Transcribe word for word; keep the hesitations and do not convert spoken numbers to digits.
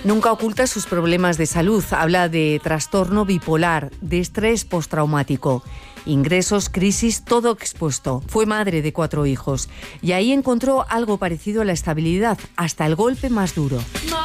Nunca oculta sus problemas de salud. Habla de trastorno bipolar, de estrés postraumático. Ingresos, crisis, todo expuesto. Fue madre de cuatro hijos y ahí encontró algo parecido a la estabilidad, hasta el golpe más duro.